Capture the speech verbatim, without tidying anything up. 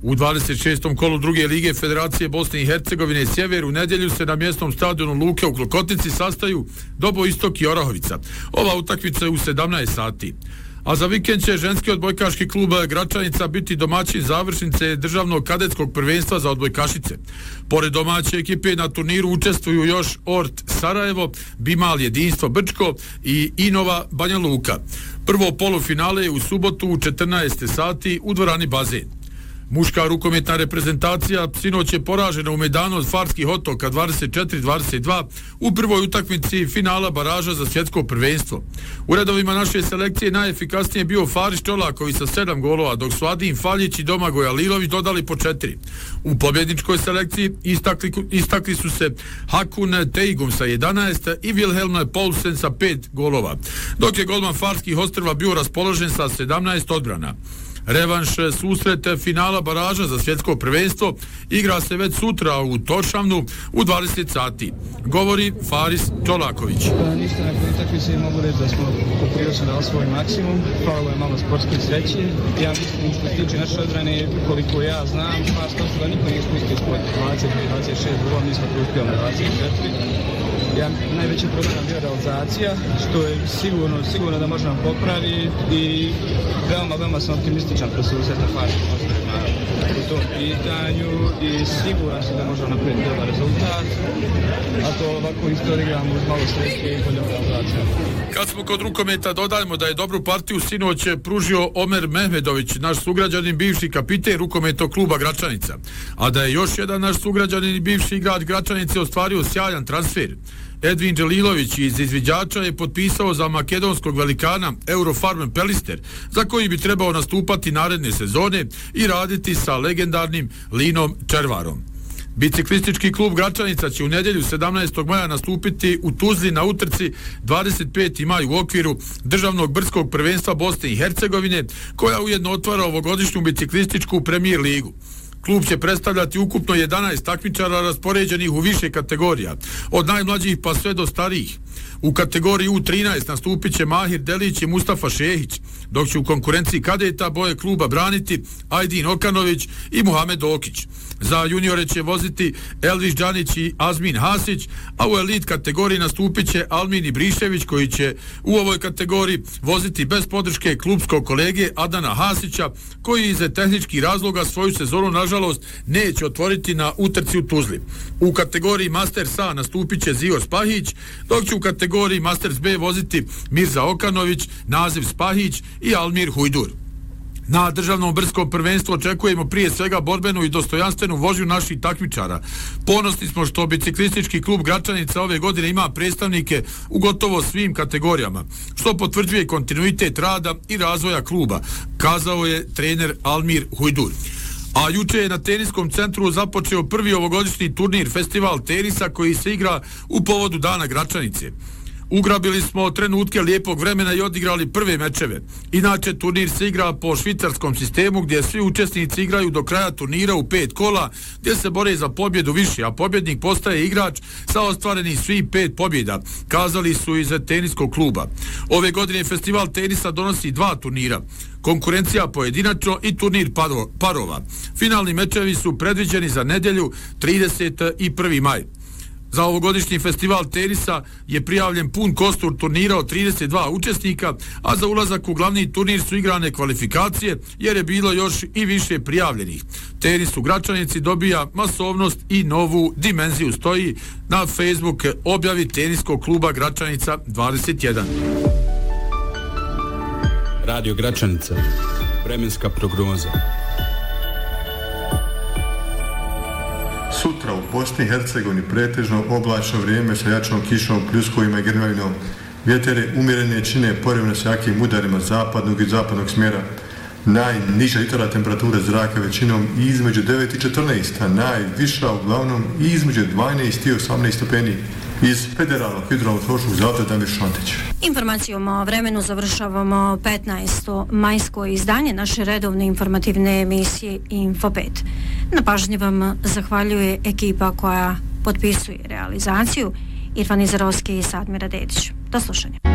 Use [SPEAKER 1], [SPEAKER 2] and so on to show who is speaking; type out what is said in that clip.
[SPEAKER 1] U dvadeset šestom kolu druge lige Federacije Bosne i Hercegovine Sjever u nedjelju se na mjesnom stadionu Luke u Klokotnici sastaju Dobo Istok i Orahovica. Ova utakmica je u sedamnaest sati. A za vikend će ženski odbojkaški klub Gračanica biti domaćin završnice državnog kadetskog prvenstva za odbojkašice. Pored domaće ekipe na turniru učestvuju još Ort Sarajevo, Bimal Jedinstvo Brčko i Inova Banja Luka. Prvo polufinale je u subotu u četrnaest sati u dvorani Bazen. Muška rukometna reprezentacija sinoć je poražena u Medanu od Farskih otoka dvadeset četiri dvadeset dva u prvoj utakmici finala baraža za svjetsko prvenstvo. U redovima naše selekcije najefikasnije je bio Faris Čolaković sa sedam golova, dok su Adin Faljić i Domagoj Alilović dodali po četiri. U pobjedničkoj selekciji istakli, istakli su se Hakun Teigum sa jedanaest i Wilhelm Paulsen sa pet golova, dok je golman Farskih ostrva bio raspoložen sa sedamnaest odbrana. Revanš susret finala baraža za svjetsko prvenstvo igra se već sutra u Toršavnu u dvadeset sati. Govori Faris Čolaković.
[SPEAKER 2] Ništa na koji utakmici mogu reći da smo poprilično dali svoj maksimum. Hvala je malo sportske sreće. Ja mislim što se tiče naše odbrane, koliko ja znam, pa što su da niko nije spustio spod dvadeset dvadeset šest golova, mi smo uspjeli na dvadeset četiri. Ja, najveći problem je bio realizacija, što je sigurno, sigurno da možemo popraviti i veoma, veoma sam optimističan pre susret na Farskih ostrvima u tom pitanju i siguran sam da možemo napraviti dobar rezultat, a to ovako isto odigramo uz malo sreće i boljom realizacijom.
[SPEAKER 1] Kad smo kod rukometa, dodajemo da je dobru partiju sinoć pružio Omer Mehmedović, naš sugrađanin, bivši kapiten rukometnog kluba Gračanica, a da je još jedan naš sugrađanin i bivši igrač Gračanice ostvario sjajan transfer. Edvin Đelilović iz izviđača je potpisao za makedonskog velikana Eurofarm Pelister, za koji bi trebao nastupati naredne sezone i raditi sa legendarnim Linom Červarom. Biciklistički klub Gračanica će u nedjelju sedamnaestog maja nastupiti u Tuzli na utrci dvadeset peti maj u okviru državnog brdskog prvenstva Bosne i Hercegovine, koja ujedno otvara ovogodišnju biciklističku premijer ligu. Klub će predstavljati ukupno jedanaest takmičara raspoređenih u više kategorija, od najmlađih pa sve do starijih. U kategoriji U trinaest nastupit će Mahir Delić i Mustafa Šehić, dok će u konkurenciji kadeta boje kluba braniti Ajdin Okanović i Muhamed Okić. Za juniore će voziti Elvis Đanić i Azmin Hasić, a u elit kategoriji nastupit će Almin Ibrišević, koji će u ovoj kategoriji voziti bez podrške klubskog kolege Adana Hasića, koji iz tehničkih razloga svoju sezonu nažalost neće otvoriti na utrci u Tuzli. U kategoriji Masters A nastupit će Zio Spahić, dok će u kategoriji Masters B voziti Mirza Okanović, Naziv Spahić i Almir Hujdur. Na državnom brdskom prvenstvu očekujemo prije svega borbenu i dostojanstvenu vožnju naših takmičara. Ponosni smo što biciklistički klub Gračanica ove godine ima predstavnike u gotovo svim kategorijama, što potvrđuje kontinuitet rada i razvoja kluba, kazao je trener Almir Hujdur. A juče je na teniskom centru započeo prvi ovogodišnji turnir Festival tenisa, koji se igra u povodu Dana Gračanice. Ugrabili smo trenutke lijepog vremena i odigrali prve mečeve. Inače, turnir se igra po švicarskom sistemu, gdje svi učesnici igraju do kraja turnira u pet kola, gdje se bore za pobjedu više, a pobjednik postaje igrač sa ostvarenih svih pet pobjeda, kazali su iz teniskog kluba. Ove godine festival tenisa donosi dva turnira, konkurencija pojedinačno i turnir parova. Finalni mečevi su predviđeni za nedjelju trideset prvi maj. Za ovogodišnji festival tenisa je prijavljen pun kostur turnira od trideset dva učesnika, a za ulazak u glavni turnir su igrane kvalifikacije, jer je bilo još i više prijavljenih. Tenis u Gračanici dobija masovnost i novu dimenziju, stoji na Facebook objavi teniskog kluba Gračanica dvadeset jedan.
[SPEAKER 3] Radio Gračanica, vremenska prognoza.
[SPEAKER 4] Sutra u Bosni i Hercegovini pretežno oblačno vrijeme sa jačom kišom, pljuskovima i grmljavinom. Vjetere umjerene jačine povremeno s jakim udarima zapadnog i zapadnog smjera. Najniža jutarnja temperatura zraka većinom između devet i četrnaest, a najviša uglavnom između dvanaest i osamnaest stupeni. Iz Federalnog hidrometeorološkog zavoda Damir Šantić.
[SPEAKER 5] Informacijom o vremenu završavamo petnaesto majsko izdanje naše redovne informativne emisije Info pet. Na pažnji vam zahvaljuje ekipa koja potpisuje realizaciju, Irfan Izarovski i Sadmira Dedić. Do slušanja.